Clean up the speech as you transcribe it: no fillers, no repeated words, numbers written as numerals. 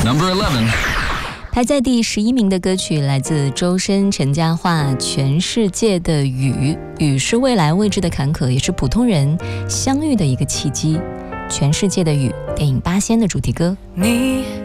Number 11. 排在第11名的歌曲来自周深、陈嘉桦，《全世界的雨》。雨是未来未知的坎坷，也是普通人相遇的一个契机。《全世界的雨》电影《八仙》的主题歌。 你